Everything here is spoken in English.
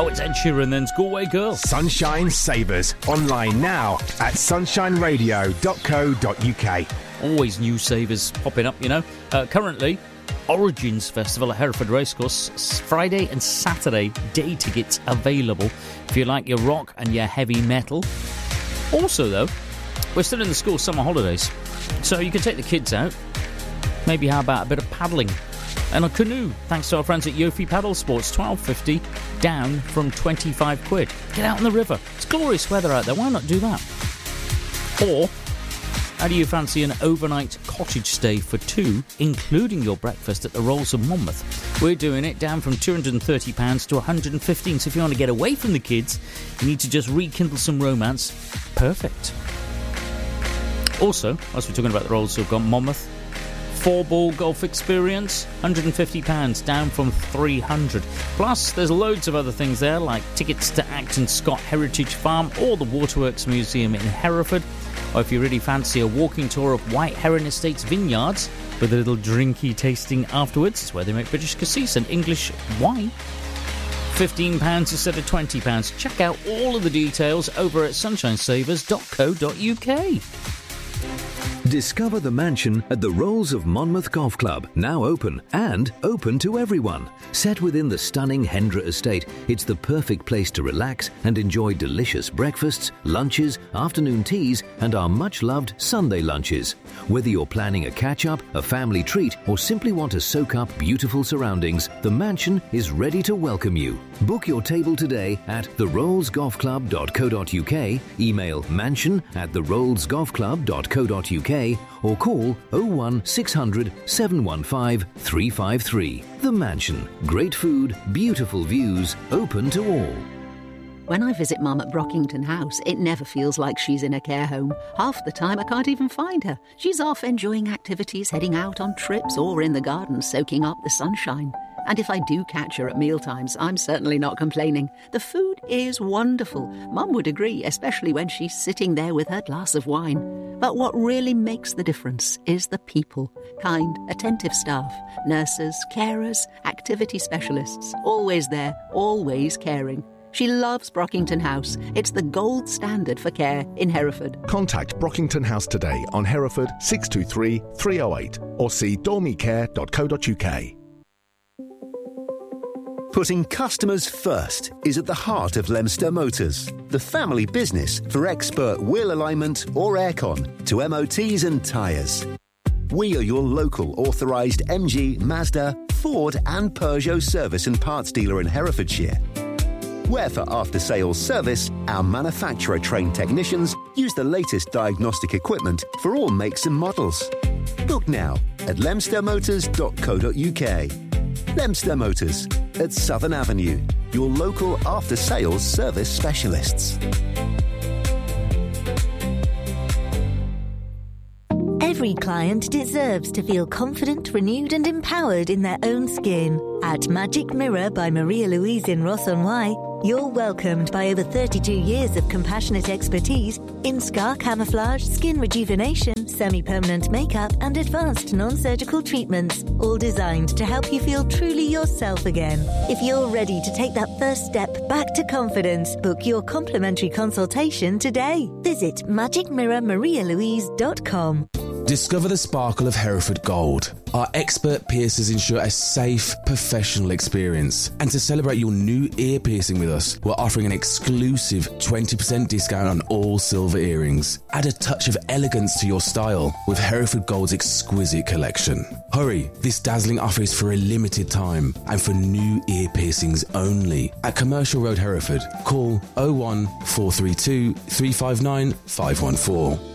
Oh, it's Ed Sheeran, then Galway Girl. Sunshine Savers. Online now at sunshineradio.co.uk. Always new savers popping up, you know. Currently, Origins Festival at Hereford Racecourse, Friday and Saturday, day tickets available if you like your rock and your heavy metal. Also, though, we're still in the school summer holidays, so you can take the kids out. Maybe how about a bit of paddling and a canoe, thanks to our friends at Yofi Paddle Sports, $12.50 down from £25. Get out on the river. It's glorious weather out there. Why not do that? Or how do you fancy an overnight cottage stay for two, including your breakfast at the Rolls of Monmouth? We're doing it down from £230 to £115. So if you want to get away from the kids, you need to just rekindle some romance. Perfect. Also, as we're talking about the Rolls of Monmouth, 4-ball golf experience, £150 down from £300. Plus, there's loads of other things there, like tickets to Acton Scott Heritage Farm or the Waterworks Museum in Hereford. Or if you really fancy a walking tour of White Heron Estates vineyards with a little drinky tasting afterwards, it's where they make British cassis and English wine. £15 instead of £20. Check out all of the details over at sunshinesavers.co.uk. Discover the mansion at the Rolls of Monmouth Golf Club, now open and open to everyone. Set within the stunning Hendra estate, it's the perfect place to relax and enjoy delicious breakfasts, lunches, afternoon teas, and our much-loved Sunday lunches. Whether you're planning a catch-up, a family treat, or simply want to soak up beautiful surroundings, the mansion is ready to welcome you. Book your table today at therollsgolfclub.co.uk, email mansion@therollsgolfclub.co.uk, or call 01600 715 353. The Mansion. Great food, beautiful views, open to all. When I visit Mum at Brockington House, it never feels like she's in a care home. Half the time I can't even find her. She's off enjoying activities, heading out on trips, or in the garden soaking up the sunshine. And if I do catch her at mealtimes, I'm certainly not complaining. The food is wonderful. Mum would agree, especially when she's sitting there with her glass of wine. But what really makes the difference is the people. Kind, attentive staff, nurses, carers, activity specialists. Always there, always caring. She loves Brockington House. It's the gold standard for care in Hereford. Contact Brockington House today on Hereford 623 308 or see dormicare.co.uk. Putting customers first is at the heart of Lemster Motors, the family business for expert wheel alignment or aircon to MOTs and tyres. We are your local authorised MG, Mazda, Ford and Peugeot service and parts dealer in Herefordshire. Where for after-sales service, our manufacturer-trained technicians use the latest diagnostic equipment for all makes and models. Book now at lemstermotors.co.uk. Lemster Motors at Southern Avenue, your local after-sales service specialists. Every client deserves to feel confident, renewed and empowered in their own skin. At Magic Mirror by Maria Louise in Ross-on-Wye, you're welcomed by over 32 years of compassionate expertise in scar camouflage, skin rejuvenation, semi-permanent makeup and advanced non-surgical treatments, all designed to help you feel truly yourself again. If you're ready to take that first step back to confidence, book your complimentary consultation today. Visit magicmirrormarialouise.com. Discover the sparkle of Hereford Gold. Our expert piercers ensure a safe, professional experience. And to celebrate your new ear piercing with us, we're offering an exclusive 20% discount on all silver earrings. Add a touch of elegance to your style with Hereford Gold's exquisite collection. Hurry, this dazzling offer is for a limited time and for new ear piercings only. At Commercial Road, Hereford, call 01432 359 514.